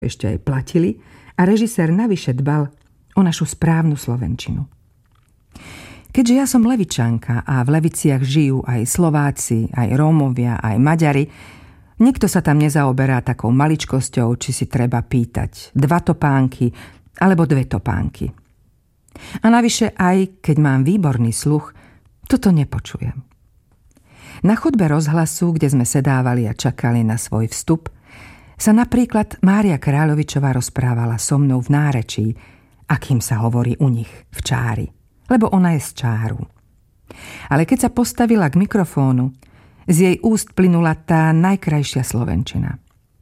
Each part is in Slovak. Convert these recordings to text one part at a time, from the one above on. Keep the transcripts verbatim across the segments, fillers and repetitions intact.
ešte aj platili a režisér navyše dbal o našu správnu slovenčinu. Keďže ja som Levičanka a v Leviciach žijú aj Slováci, aj Rómovia, aj Maďari, nikto sa tam nezaoberá takou maličkosťou, či si treba pýtať dva topánky alebo dve topánky. A navyše aj keď mám výborný sluch, toto nepočujem. Na chodbe rozhlasu, kde sme sedávali a čakali na svoj vstup, sa napríklad Mária Kráľovičová rozprávala so mnou v nárečí, akým sa hovorí u nich, v Čári, lebo ona je z Čáru. Ale keď sa postavila k mikrofónu, z jej úst plynula tá najkrajšia slovenčina.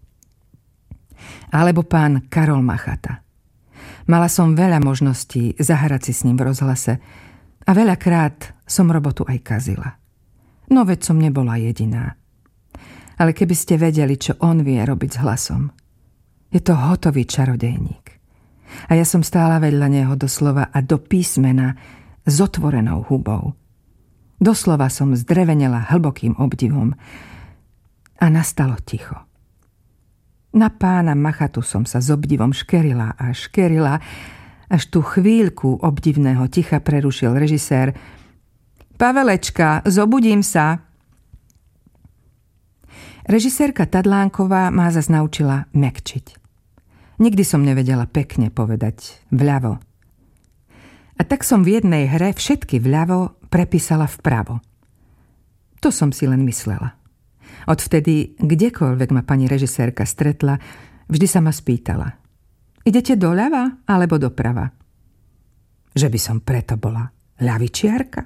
Alebo pán Karol Machata. Mala som veľa možností zahrať si s ním v rozhlase a veľakrát som robotu aj kazila. No veď som nebola jediná. Ale keby ste vedeli, čo on vie robiť s hlasom. Je to hotový čarodejník. A ja som stála vedľa neho doslova a do písmena s otvorenou hubou. Doslova som zdrevenela hlbokým obdivom a nastalo ticho. Na pána Machatu som sa s obdivom škerila a škerila, až tú chvíľku obdivného ticha prerušil režisér. Pavelečka, zobudím sa. Režisérka Tadlánková ma zas naučila mekčiť. Nikdy som nevedela pekne povedať vľavo. A tak som v jednej hre všetky vľavo prepísala vpravo. To som si len myslela. Odvtedy, kdekoľvek ma pani režisérka stretla, vždy sa ma spýtala. Idete doľava alebo doprava? Že by som preto bola ľavičiarka?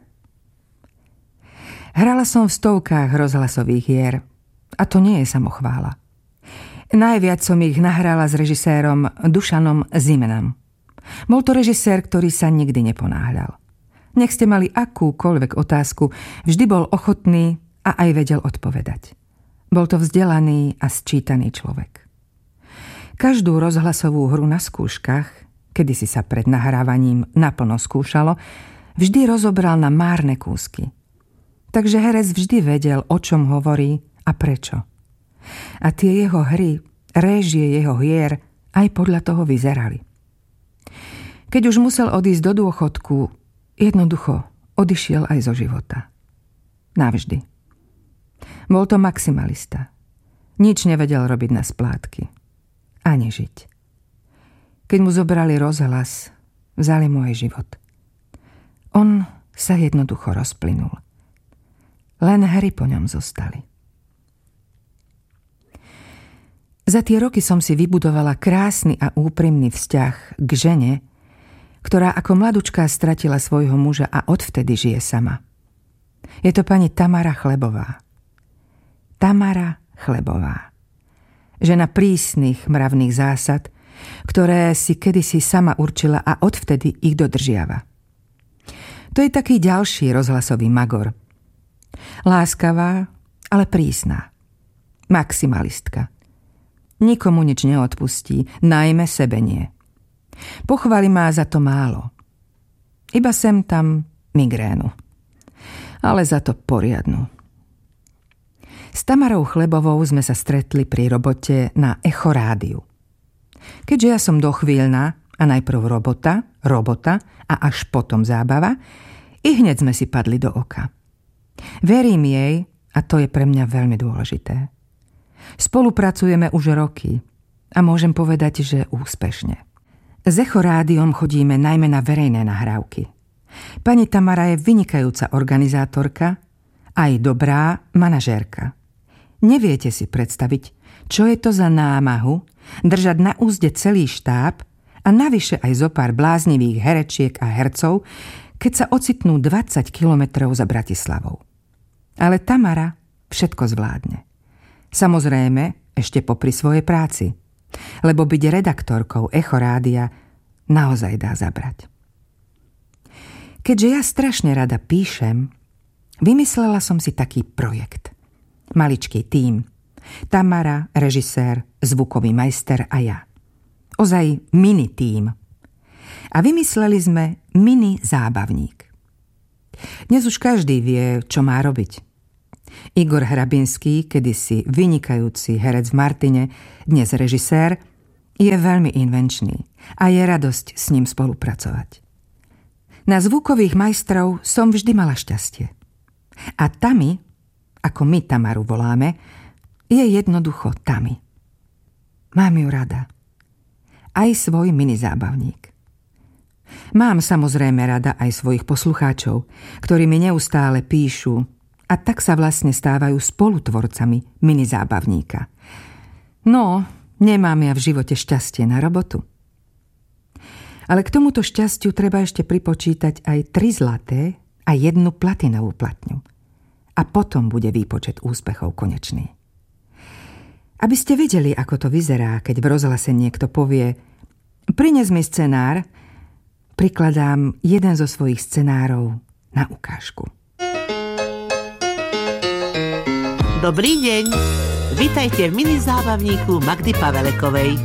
Hrala som v stovkách rozhlasových hier a to nie je samochvála. Najviac som ich nahrala s režisérom Dušanom Zimnom. Bol to režisér, ktorý sa nikdy neponáhľal. Nech ste mali akúkoľvek otázku, vždy bol ochotný a aj vedel odpovedať. Bol to vzdelaný a sčítaný človek. Každú rozhlasovú hru na skúškach, kedysi sa pred nahrávaním naplno skúšalo, vždy rozobral na márne kúsky. Takže herec vždy vedel, o čom hovorí a prečo. A tie jeho hry, réžie jeho hier aj podľa toho vyzerali. Keď už musel odísť do dôchodku, jednoducho odišiel aj zo života. Navždy. Bol to maximalista. Nič nevedel robiť na splátky. Ani žiť. Keď mu zobrali rozhlas, vzali mu aj život. On sa jednoducho rozplynul. Len hry po ňom zostali. Za tie roky som si vybudovala krásny a úprimný vzťah k žene, ktorá ako mladučká stratila svojho muža a odvtedy žije sama. Je to pani Tamara Chlebová. Tamara Chlebová. Žena prísnych mravných zásad, ktoré si kedysi sama určila a odvtedy ich dodržiava. To je taký ďalší rozhlasový magor. Láskavá, ale prísna. Maximalistka. Nikomu nič neodpustí, najmä sebe nie. Pochváli má za to málo. Iba sem tam migrénu. Ale za to poriadnu. S Tamarou Chlebovou sme sa stretli pri robote na Echo rádiu. Keďže ja som dochvíľna a najprv robota, robota a až potom zábava, i hneď sme si padli do oka. Verím jej, a to je pre mňa veľmi dôležité. Spolupracujeme už roky a môžem povedať, že úspešne. S Echo rádiom chodíme najmä na verejné nahrávky. Pani Tamara je vynikajúca organizátorka, aj dobrá manažérka. Neviete si predstaviť, čo je to za námahu držať na úzde celý štáb a navyše aj zo pár bláznivých herečiek a hercov, keď sa ocitnú dvadsať kilometrov za Bratislavou. Ale Tamara všetko zvládne. Samozrejme, ešte popri svojej práci. Lebo byť redaktorkou Echo rádia naozaj dá zabrať. Keďže ja strašne rada píšem, vymyslela som si taký projekt. Maličký tím. Tamara, režisér, zvukový majster a ja. Ozaj mini tím. A vymysleli sme mini zábavník. Dnes už každý vie, čo má robiť. Igor Hrabinský, kedysi vynikajúci herec v Martine, dnes režisér, Je veľmi invenčný a je radosť s ním spolupracovať. Na zvukových majstrov som vždy mala šťastie. A Tami, ako my Tamaru voláme, je jednoducho Tami. Mám ju rada. Aj svoj minizábavník. Mám samozrejme rada aj svojich poslucháčov, ktorí mi neustále píšu a tak sa vlastne stávajú spolutvorcami minizábavníka. No, nemám ja v živote šťastie na robotu. Ale k tomuto šťastiu treba ešte pripočítať aj tri zlaté a jednu platinovú platňu. A potom bude výpočet úspechov konečný. Aby ste vedeli, ako to vyzerá, keď v rozhlase niekto povie: prines mi scenár, prikladám jeden zo svojich scenárov na ukážku. Dobrý deň, vitajte v minizábavníku Magdy Pavelekovej.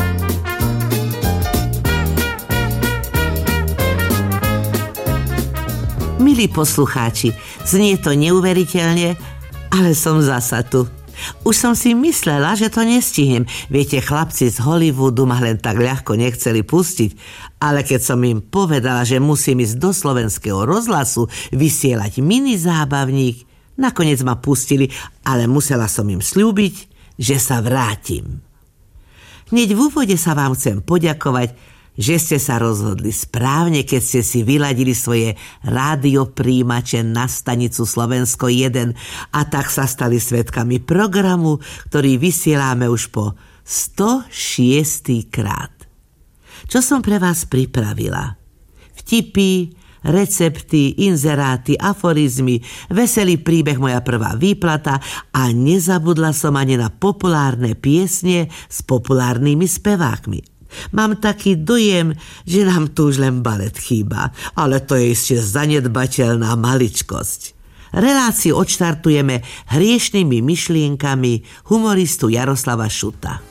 Milí poslucháči, znie to neuveriteľne, ale som zasa tu. Už som si myslela, že to nestihnem. Viete, chlapci z Hollywoodu ma len tak ľahko nechceli pustiť, ale keď som im povedala, že musím ísť do slovenského rozhlasu vysielať minizábavník, nakoniec ma pustili, ale musela som im sľúbiť, že sa vrátim. Hneď v úvode sa vám chcem poďakovať, že ste sa rozhodli správne, keď ste si vyladili svoje rádiopríjimače na stanicu Slovensko jeden a tak sa stali svedkami programu, ktorý vysielame už po stošesť krát. Čo som pre vás pripravila? Vtipy, recepty, inzeráty, aforizmy, veselý príbeh Moja prvá výplata a nezabudla som ani na populárne piesne s populárnymi spevákmi. Mám taký dojem, že nám tu už len balet chýba, ale to je ešte zanedbateľná maličkosť. Reláciu odštartujeme hriešnými myšlienkami humoristu Jaroslava Šuta.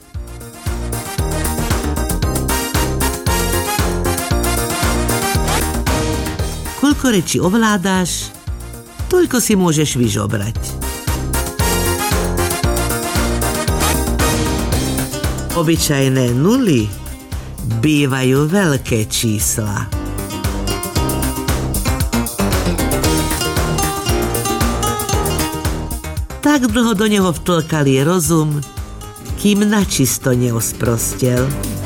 Koľko rečí ovládáš, toľko si môžeš vyžobrať. Obyčajné nuly bývajú veľké čísla. Tak dlho do neho vtlkali rozum, kým načisto neosprostel.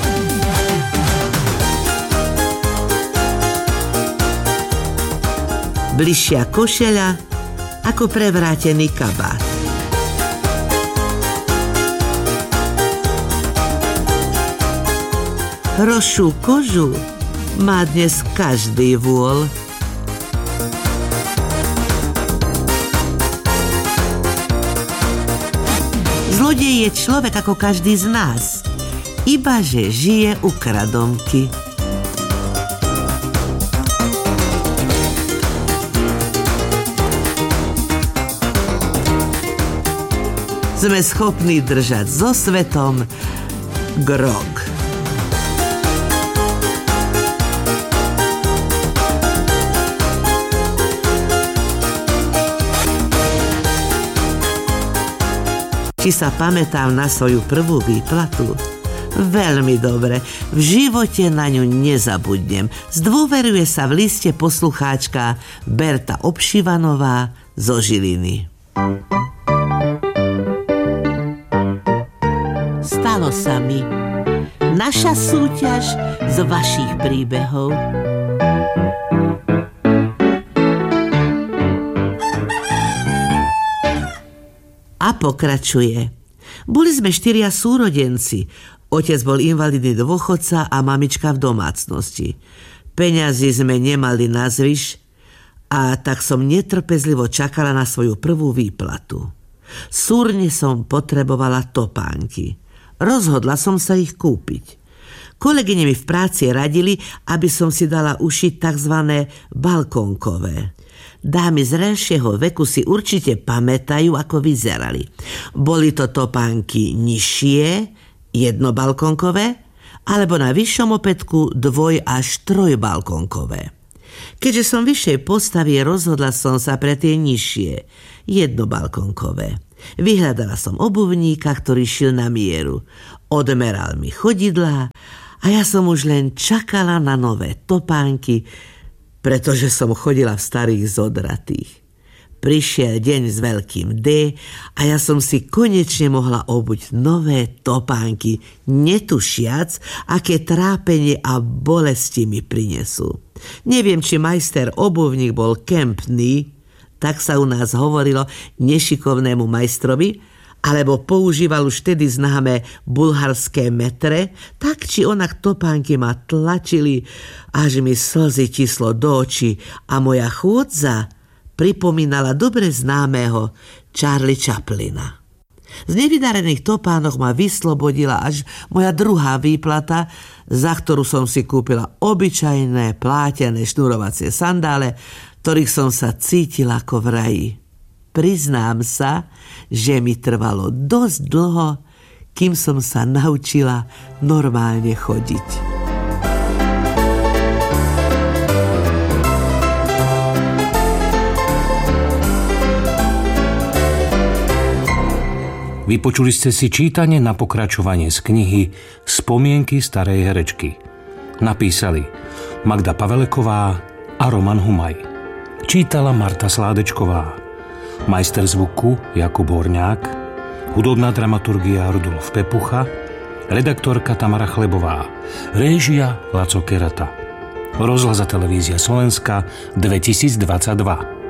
Bližšia košeľa ako prevrátený kabát. Hrošiu kožu má dnes každý vôľ. Zlodej je človek ako každý z nás, ibaže žije u kradomky. Sme schopní držať so svetom grog. Či sa pamätám na svoju prvú výplatu? Veľmi dobre, v živote na ňu nezabudnem. Zdôveruje sa v liste poslucháčka Berta Obšivanová zo Žiliny. Stalo sa mi. Naša súťaž z vašich príbehov. A pokračuje. Boli sme štyria súrodenci. Otec bol invalidný dôchodca a mamička v domácnosti. Peňazí sme nemali nazvyš a tak som netrpezlivo čakala na svoju prvú výplatu. Súrne som potrebovala topánky. Rozhodla som sa ich kúpiť. Kolegyne mi v práci radili, aby som si dala ušiť takzvané balkónkové. Dámy z zrelšieho veku si určite pamätajú, ako vyzerali. Boli to topánky nižšie, jednobalkónkové, alebo na vyššom opätku dvoj až trojbalkónkové. Keďže som vyššej postavy, rozhodla som sa pre tie nižšie, jednobalkónkové. Vyhľadala som obuvníka, ktorý šil na mieru. Odmeral mi chodidlá a ja som už len čakala na nové topánky, pretože som chodila v starých zodratých. Prišiel deň s veľkým D a ja som si konečne mohla obuť nové topánky, netušiac, aké trápenie a bolesti mi prinesú. Neviem, či majster obuvník bol kempný, tak sa u nás hovorilo nešikovnému majstrovi, alebo používal už vtedy známe bulharské metre, tak či onak topánky ma tlačili, až mi slzy tislo do očí a moja chôdza pripomínala dobre známeho Charlie Chaplina. Z nevydarených topánok ma vyslobodila až moja druhá výplata, za ktorú som si kúpila obyčajné plátené šnurovacie sandále, ktorých som sa cítila ako v raji. Priznám sa, že mi trvalo dosť dlho, kým som sa naučila normálne chodiť. Vypočuli ste si čítanie na pokračovanie z knihy Spomienky starej herečky. Napísali Magda Paveleková a Roman Humaj. Čítala Marta Sládečková. Majster zvuku Jakub Horňák, hudobná dramaturgia Rudolf Pepucha, redaktorka Tamara Chlebová, réžia Laco Kerata. Rozhlas a televízia Slovenska dvetisícdvadsaťdva.